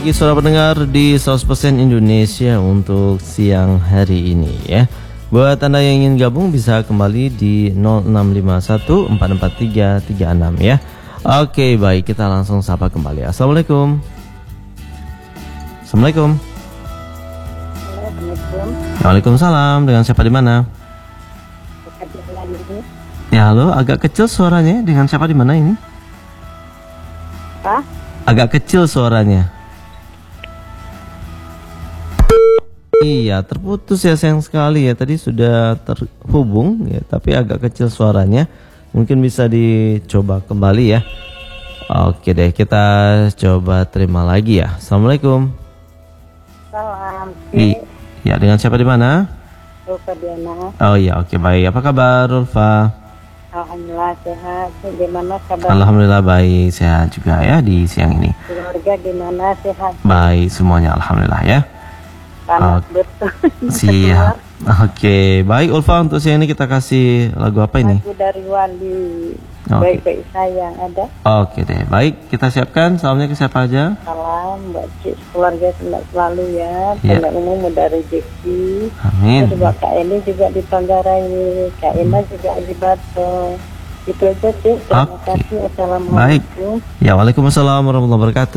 lagi suara pendengar di 100% Indonesia untuk siang hari ini ya. Buat Anda yang ingin gabung bisa kembali di 0651443366 ya. Oke, baik, kita langsung sapa kembali. Assalamualaikum. Assalamualaikum. Waalaikumsalam. Dengan siapa di mana? Ya, halo, agak kecil suaranya. Dengan siapa di mana ini? Agak kecil suaranya. Iya, terputus ya, sayang sekali ya. Tadi sudah terhubung ya, tapi agak kecil suaranya. Mungkin bisa dicoba kembali ya. Oke deh, kita coba terima lagi ya. Assalamualaikum. Salam. Ya, dengan siapa di mana? Ulfa Diana. Oh iya, oke, baik. Apa kabar, Ulfa? Alhamdulillah sehat. Gimana kabar? Alhamdulillah baik, sehat juga ya di siang ini. Keluarga gimana, sehat? Baik semuanya, alhamdulillah ya. Panas betul. Siap. Oke, baik Ulfa, untuk siang ini kita kasih lagu apa ini? Lagu dari Wali. Baik-baik sayang ada. Oke deh, baik, kita siapkan. Salamnya ke siapa aja? Salam buat keluarga selalu ya. Panjang umur, mudah rezeki. Amin. Terus buat Kak Eni juga di Panggarai, Kak Ina juga di Batu. Itu aja sih. Terima kasih. Assalamualaikum. Baik. Ya, waalaikumsalam warahmatullahi wabarakatuh.